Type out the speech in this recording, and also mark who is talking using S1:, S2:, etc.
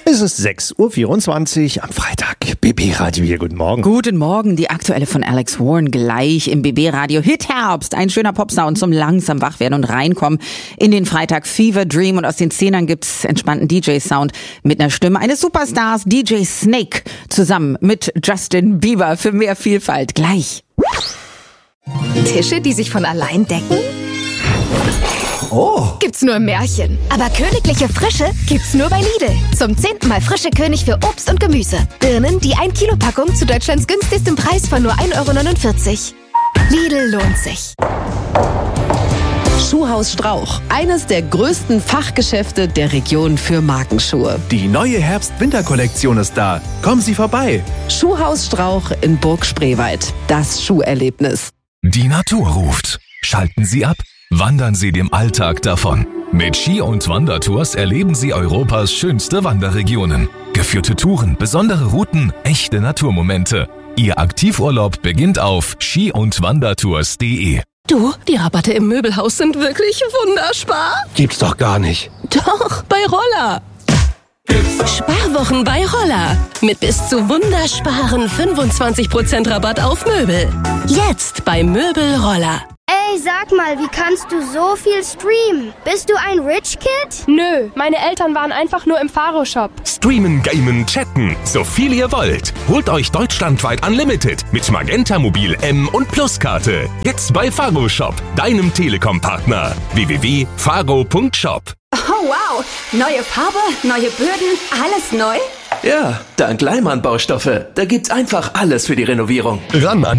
S1: Es ist 6.24 Uhr am Freitag. BB-Radio hier, guten Morgen.
S2: Guten Morgen, die aktuelle von Alex Warren gleich im BB-Radio. Hit Herbst, ein schöner Popsound zum langsam wach werden und reinkommen in den Freitag. Fever Dream, und aus den Zehnern gibt's entspannten DJ-Sound mit einer Stimme eines Superstars, DJ Snake, zusammen mit Justin Bieber für mehr Vielfalt. Gleich.
S3: Tische, die sich von allein decken?
S1: Oh.
S3: Gibt's nur im Märchen. Aber königliche Frische gibt's nur bei Lidl. Zum 10. Mal frische König für Obst und Gemüse. Birnen, die 1 Kilo Packung zu Deutschlands günstigstem Preis von nur 1,49 €. Lidl lohnt sich.
S4: Schuhhaus Strauch, eines der größten Fachgeschäfte der Region für Markenschuhe.
S5: Die neue Herbst-Winter-Kollektion ist da. Kommen Sie vorbei.
S4: Schuhhaus Strauch in Burg Spreewald. Das Schuherlebnis.
S6: Die Natur ruft. Schalten Sie ab. Wandern Sie dem Alltag davon. Mit Ski- und Wandertours erleben Sie Europas schönste Wanderregionen. Geführte Touren, besondere Routen, echte Naturmomente. Ihr Aktivurlaub beginnt auf ski-und-wandertours.de.
S7: Du, die Rabatte im Möbelhaus sind wirklich wunderbar.
S1: Gibt's doch gar nicht.
S7: Doch, bei Roller. Sparwochen bei Roller. Mit bis zu wundersparen 25% Rabatt auf Möbel. Jetzt bei Möbel Roller.
S8: Ey, sag mal, wie kannst du so viel streamen? Bist du ein Rich Kid?
S9: Nö, meine Eltern waren einfach nur im Faro-Shop.
S10: Streamen, gamen, chatten, so viel ihr wollt. Holt euch deutschlandweit Unlimited mit Magenta Mobil M und Plus-Karte. Jetzt bei Faro-Shop, deinem Telekom-Partner. www.faro.shop.
S11: Oh wow, neue Farbe, neue Böden, alles neu?
S12: Ja, dank Leimann Baustoffe. Da gibt's einfach alles für die Renovierung.
S6: Ran an